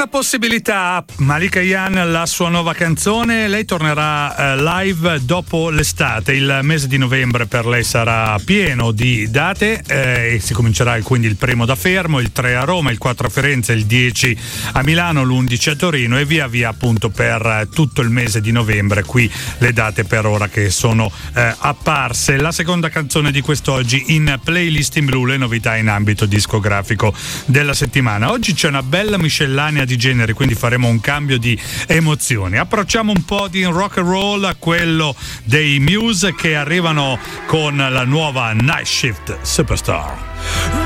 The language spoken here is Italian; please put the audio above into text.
Una possibilità, Malika Ayane, la sua nuova canzone, lei tornerà live dopo l'estate, il mese di novembre per lei sarà pieno di date e si comincerà quindi il 1° da Fermo, il 3 a Roma, il 4 a Firenze, il 10 a Milano, l'11 a Torino e via via appunto per tutto il mese di novembre. Qui le date per ora che sono apparse. La seconda canzone di quest'oggi in playlist in blu, le novità in ambito discografico della settimana. Oggi c'è una bella miscellanea di generi, quindi faremo un cambio di emozioni. Approcciamo un po' di rock and roll a quello dei Muse che arrivano con la nuova Night Shift Superstar.